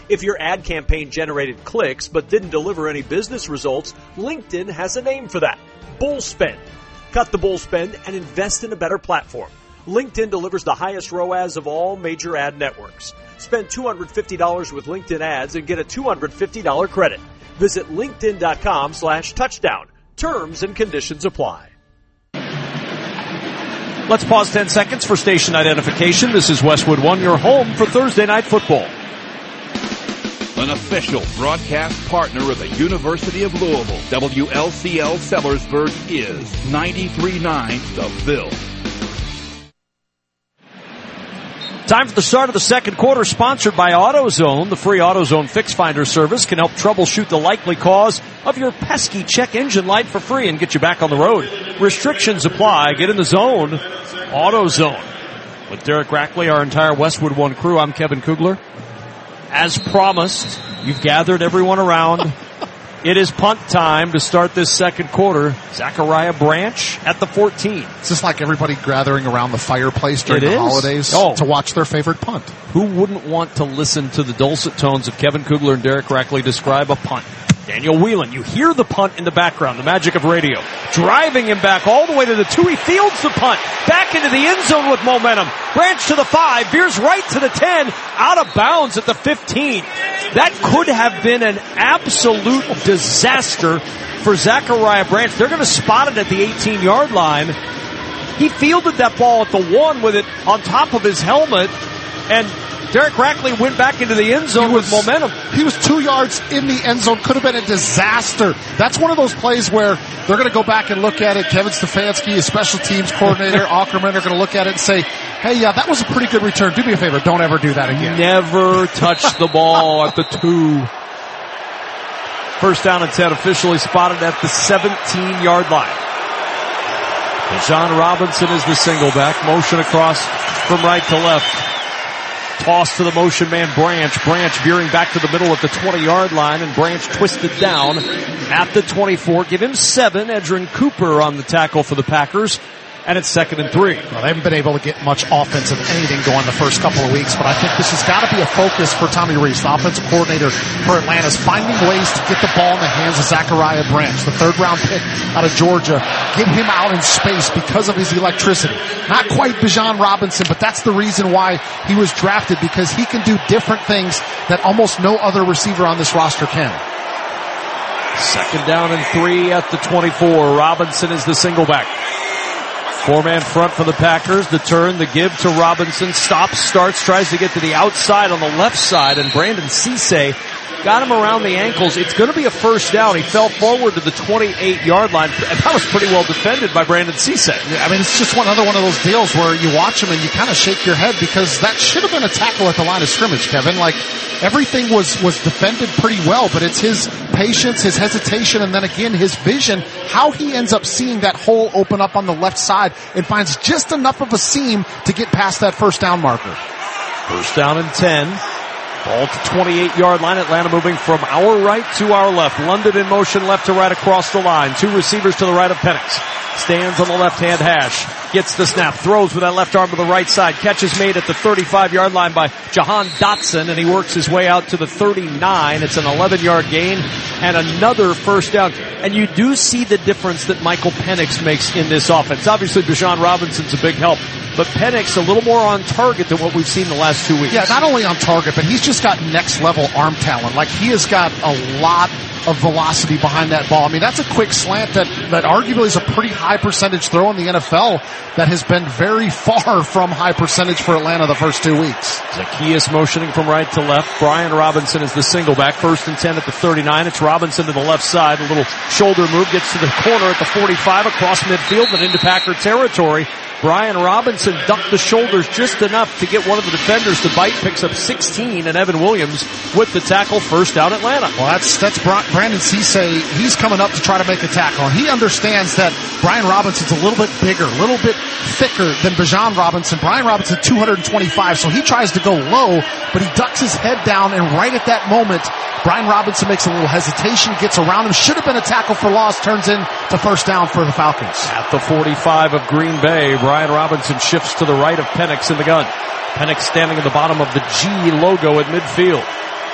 If your ad campaign generated clicks but didn't deliver any business results, LinkedIn has a name for that. Bull spend. Cut the bull spend and invest in a better platform. LinkedIn delivers the highest ROAS of all major ad networks. Spend $250 with LinkedIn ads and get a $250 credit. Visit linkedin.com/touchdown. Terms and conditions apply. Let's pause 10 seconds for station identification. This is Westwood One, your home for Thursday Night Football. An official broadcast partner of the University of Louisville, WLCL Sellersburg is 93.9 The Ville. Time for the start of the second quarter, sponsored by AutoZone. The free AutoZone Fix Finder service can help troubleshoot the likely cause of your pesky check engine light for free and get you back on the road. Restrictions apply. Get in the zone. AutoZone. With Derek Rackley, our entire Westwood One crew, I'm Kevin Kugler. As promised, you've gathered everyone around. It is punt time to start this second quarter. Zachariah Branch at the 14. It's just like everybody gathering around the fireplace during the holidays to watch their favorite punt. Who wouldn't want to listen to the dulcet tones of Kevin Kugler and Derek Rackley describe a punt? Daniel Whelan, you hear the punt in the background, the magic of radio. Driving him back all the way to the 2. He fields the punt. Back into the end zone with momentum. Branch to the 5, veers right to the 10, out of bounds at the 15. That could have been an absolute disaster for Zachariah Branch. They're going to spot it at the 18-yard line. He fielded that ball at the 1 with it on top of his helmet, and Derek Rackley went back into the end zone with momentum. He was 2 yards in the end zone. Could have been a disaster. That's one of those plays where they're going to go back and look at it. Kevin Stefanski, his special teams coordinator, Ackerman, are going to look at it and say, hey, yeah, that was a pretty good return. Do me a favor. Don't ever do that again. Never touch the ball at the 2. First down and 10 officially spotted at the 17-yard line. Bijan Robinson is the single back. Motion across from right to left. Toss to the motion man Branch. Branch veering back to the middle at the 20-yard line, and Branch twisted down at the 24. Give him 7. Edgerrin Cooper on the tackle for the Packers. And it's 2nd and 3. Well, they haven't been able to get much offensive anything going the first couple of weeks, but I think this has got to be a focus for Tommy Rees, the offensive coordinator for Atlanta, is finding ways to get the ball in the hands of Zachariah Branch, the 3rd-round pick out of Georgia. Get him out in space because of his electricity. Not quite Bijan Robinson, but that's the reason why he was drafted, because he can do different things that almost no other receiver on this roster can. 2nd down and 3 at the 24. Robinson is the single back. 4-man front for the Packers. The turn, the give to Robinson. Stops, starts, tries to get to the outside on the left side, and Brandon Cisse got him around the ankles. It's going to be a first down. He fell forward to the 28-yard line, and that was pretty well defended by Brandon Cisse. I mean, it's just another one of those deals where you watch him and you kind of shake your head, because that should have been a tackle at the line of scrimmage, Kevin. Like, everything was defended pretty well, but it's his patience, his hesitation, and then again his vision, how he ends up seeing that hole open up on the left side and finds just enough of a seam to get past that first down marker. First down and 10. Ball to 28-yard line. Atlanta moving from our right to our left. London in motion left to right across the line. 2 receivers to the right of Penix. Stands on the left-hand hash. Gets the snap. Throws with that left arm to the right side. Catch is made at the 35-yard line by Jahan Dotson, and he works his way out to the 39. It's an 11-yard gain and another first down. And you do see the difference that Michael Penix makes in this offense. Obviously, Bijan Robinson's a big help, but Penix a little more on target than what we've seen the last 2 weeks. Yeah, not only on target, but he's just got next-level arm talent. Like, he has got a lot of velocity behind that ball. I mean, that's a quick slant that arguably is a pretty high percentage throw in the NFL that has been very far from high percentage for Atlanta the first 2 weeks. Zacchaeus motioning from right to left. Brian Robinson is the single back. 1st and 10 at the 39. It's Robinson to the left side. A little shoulder move. Gets to the corner at the 45 across midfield and into Packer territory. Brian Robinson ducked the shoulders just enough to get one of the defenders to bite. Picks up 16, and Evan Williams with the tackle. First down Atlanta. Well, that's Brandon Cisse. He's coming up to try to make a tackle, and he understands that Brian Robinson's a little bit bigger, a little bit thicker than Bijan Robinson. Brian Robinson 225, so he tries to go low, but he ducks his head down, and right at that moment, Brian Robinson makes a little hesitation, gets around him. Should have been a tackle for loss, turns into first down for the Falcons. At the 45 of Green Bay, Brian Robinson shifts to the right of Penix in the gun. Penix standing at the bottom of the G logo at midfield.